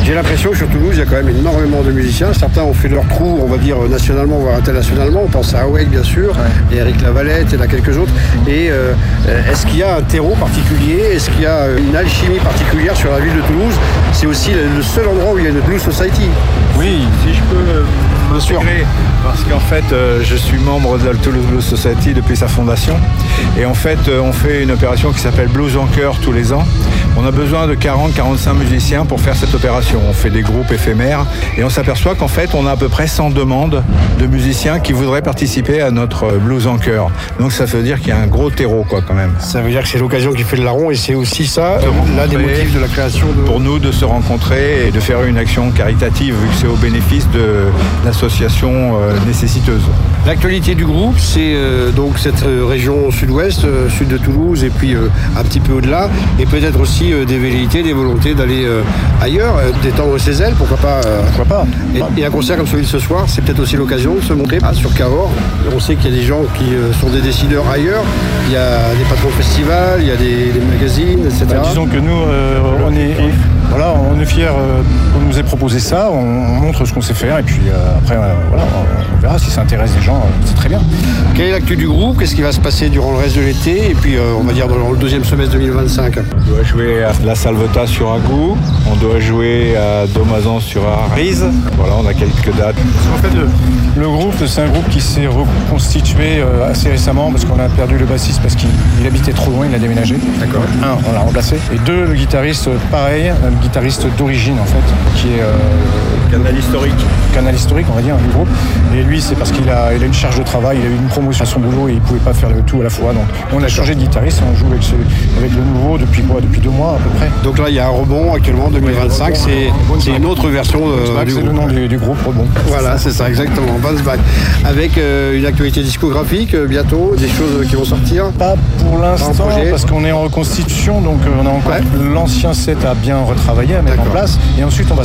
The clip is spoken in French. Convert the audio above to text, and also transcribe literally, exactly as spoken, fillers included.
J'ai l'impression que sur Toulouse, il y a quand même énormément de musiciens. Certains ont fait leur trou, on va dire, nationalement, voire internationalement. On pense à Awake, bien sûr, ouais. Et Eric Lavalette, et là quelques autres. Et euh, est-ce qu'il y a un terreau particulier? Est-ce qu'il y a une alchimie particulière sur la ville de Toulouse? C'est aussi le seul endroit où il y a une Blues Society. Oui, si je peux m'intégrer, parce qu'en fait, euh, je suis membre de la Toulouse Blues Society depuis sa fondation. Et en fait, euh, on fait une opération qui s'appelle Blues en chœur tous les ans. On a besoin de quarante à quarante-cinq musiciens pour faire cette opération. On fait des groupes éphémères et on s'aperçoit qu'en fait, on a à peu près cent demandes de musiciens qui voudraient participer à notre blues en chœur. Donc ça veut dire qu'il y a un gros terreau, quoi, quand même. Ça veut dire que c'est l'occasion qui fait le larron et c'est aussi ça, l'un des motifs de la création de... Pour nous, de se rencontrer et de faire une action caritative, vu que c'est au bénéfice de l'association euh, nécessiteuse. L'actualité du groupe, c'est euh, donc cette région sud-ouest, euh, sud de Toulouse et puis euh, un petit peu au-delà, et peut-être aussi euh, des velléités, des volontés d'aller euh, ailleurs, euh, d'étendre ses ailes, pourquoi pas. Euh, pourquoi pas. Et, et un concert comme celui de ce soir, c'est peut-être aussi l'occasion de se montrer ah, sur Cahors. On sait qu'il y a des gens qui euh, sont des décideurs ailleurs, il y a des patrons de festivals, il y a des, des magazines, et cetera. Bah, disons que nous, euh, on est... On, Voilà, on est fiers euh, qu'on nous ait proposé ça, on, on montre ce qu'on sait faire et puis euh, après euh, voilà, on, on verra si ça intéresse des gens, euh, c'est très bien. Quelle est l'actu du groupe? Qu'est-ce qui va se passer durant le reste de l'été et puis euh, on va dire dans le deuxième semestre deux mille vingt-cinq? On doit jouer à La Salvetat sur Agou, on doit jouer à Domazan sur Arize, voilà, on a quelques dates. En fait, le, le groupe, c'est un groupe qui s'est reconstitué euh, assez récemment parce qu'on a perdu le bassiste parce qu'il il habitait trop loin, il a déménagé. D'accord. Un, on l'a remplacé. Et deux, le guitariste, pareil, un guitariste d'origine en fait, qui est euh, canal historique. Canal historique, on va dire, du groupe. Et lui, c'est parce qu'il a, il a une charge de travail, il a eu une promotion à son boulot et il pouvait pas faire le tout à la fois. Donc, on a changé de guitariste et on joue avec, ce, avec le nouveau depuis quoi, depuis deux mois à peu près. Donc là, il y a un rebond actuellement, deux mille vingt-cinq, oui, c'est, rebond, c'est une autre version euh, du c'est groupe. le nom du, du groupe, Rebond. Voilà, c'est ça, exactement, Bounce Back. Avec euh, une actualité discographique euh, bientôt, des choses qui vont sortir. Pas pour l'instant, parce qu'on est en reconstitution, donc euh, on a encore ouais. l'ancien set à bien retravailler, à mettre D'accord. en place. Et ensuite, on va